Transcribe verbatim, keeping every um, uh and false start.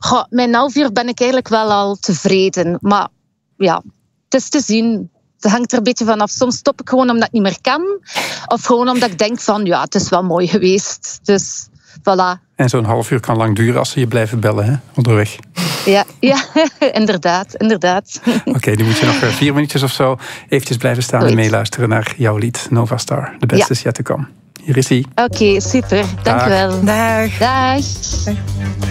Goh, met een half uur ben ik eigenlijk wel al tevreden. Maar ja, het is te zien. Het hangt er een beetje vanaf. Soms stop ik gewoon omdat ik niet meer kan. Of gewoon omdat ik denk van, ja, het is wel mooi geweest. Dus, voilà. En zo'n half uur kan lang duren als ze je blijven bellen, hè? Onderweg. Ja, ja inderdaad, inderdaad. Oké, okay, nu moet je nog vier minuutjes of zo eventjes blijven staan Goed. en meeluisteren naar jouw lied Nova Star. The best ja. is yet to come. Hier is hij. Oké, okay, super. Dank Dag. u wel. Dag. Dag. Dag.